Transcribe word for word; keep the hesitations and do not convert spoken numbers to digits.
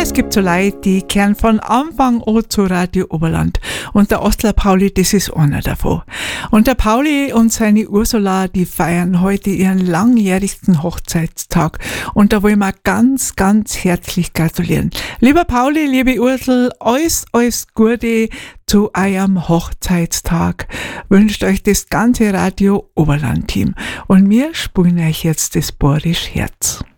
es gibt so Leute, die kehren von Anfang an zu Radio Oberland. Und der Ostler Pauli, das ist einer davon. Und der Pauli und seine Ursula, die feiern heute ihren langjährigsten Hochzeitstag. Und da wollen wir ganz, ganz herzlich gratulieren. Lieber Pauli, liebe Ursel, alles, alles Gute zu eurem Hochzeitstag. Wünscht euch das ganze Radio Oberland Team. Und wir spielen euch jetzt das Borisch Herz.